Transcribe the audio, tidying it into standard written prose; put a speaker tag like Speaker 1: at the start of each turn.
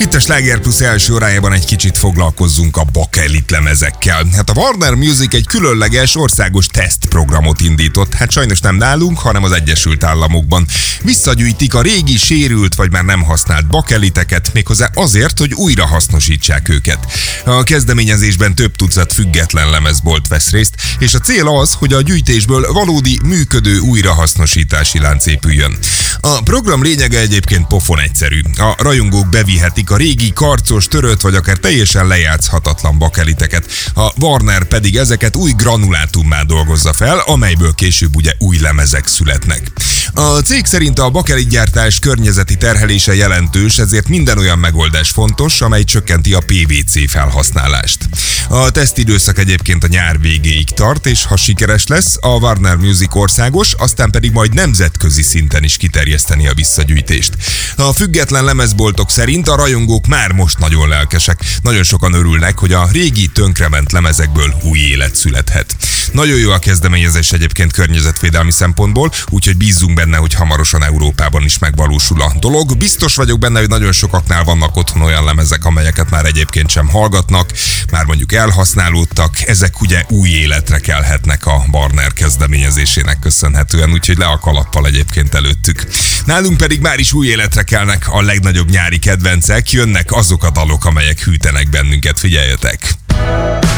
Speaker 1: Itt a Sláger Plus első órájában egy kicsit foglalkozzunk a bakelit lemezekkel. Hát a Warner Music egy különleges országos tesztprogramot indított, hát sajnos nem nálunk, hanem az Egyesült Államokban. Visszagyűjtik a régi, sérült vagy már nem használt bakeliteket, méghozzá azért, hogy újra hasznosítsák őket. A kezdeményezésben több tucat független lemezbolt vesz részt, és a cél az, hogy a gyűjtésből valódi, működő újrahasznosítási lánc épüljön. A program lényege egyébként pofon egyszerű. A rajongók bevihetik a régi, karcos, törött vagy akár teljesen lejátszhatatlan bakeliteket. A Warner pedig ezeket új granulátummá dolgozza fel, amelyből később ugye új lemezek születnek. A cég szerint a bakelitgyártás környezeti terhelése jelentős, ezért minden olyan megoldás fontos, amely csökkenti a PVC felhasználást. A tesztidőszak egyébként a nyár végéig tart, és ha sikeres lesz, a Warner Music országos, aztán pedig majd nemzetközi szinten is kiterjeszteni a visszagyűjtést. A független lemezboltok szerint a rajongók már most nagyon lelkesek. Nagyon sokan örülnek, hogy a régi tönkrement lemezekből új élet születhet. Nagyon jó a kezdeményezés egyébként környezetvédelmi szempontból, úgyhogy bízzunk benne, hogy hamarosan Európában is megvalósul a dolog. Biztos vagyok benne, hogy nagyon sokaknál vannak otthon olyan lemezek, amelyeket már egyébként sem hallgatnak, már mondjuk elhasználódtak, ezek ugye új életre kelhetnek a Warner kezdeményezésének köszönhetően, úgyhogy le a kalappal egyébként előttük. Nálunk pedig már is új életre kelnek a legnagyobb nyári kedvencek, jönnek azok a dalok, amelyek hűtenek bennünket, figyeljetek!